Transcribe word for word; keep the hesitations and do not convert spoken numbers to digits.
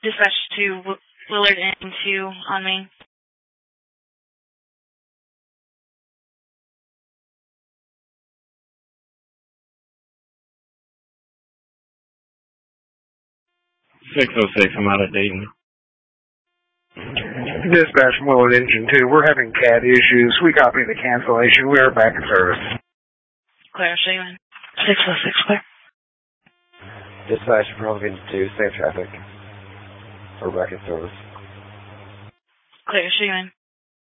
Dispatch to Willard and two on me. six oh six, I'm out of Dayton. Dispatch from Willard Engine two, we're having C A D issues. We copy the cancellation. We are back in service. Clear, Seaman. six oh six, clear. Dispatch from Engine two, same traffic. We're back in service. Clear, Seaman.